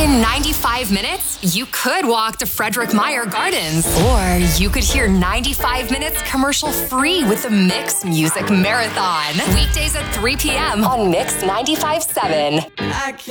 In 95 minutes, you could walk to Frederick Meyer Gardens, or you could hear 95 minutes commercial-free with the Mix Music Marathon. Weekdays at 3 p.m. on Mix 95.7.